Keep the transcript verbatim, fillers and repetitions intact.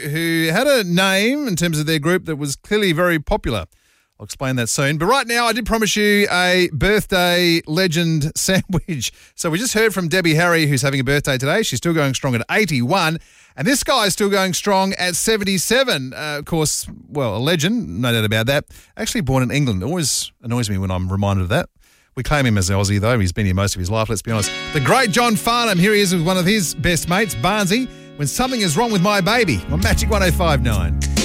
who had a name in terms of their group that was clearly very popular. I'll explain that soon. But right now, I did promise you a birthday legend sandwich. So we just heard from Debbie Harry, who's having a birthday today. She's still going strong at eighty-one. And this guy is still going strong at seventy-seven. Uh, of course, well, a legend, no doubt about that. Actually born in England. It always annoys me when I'm reminded of that. We claim him as an Aussie, though. He's been here most of his life, let's be honest. The great John Farnham. Here he is with one of his best mates, Barnsey. When something is wrong with my baby on Magic one oh five point nine.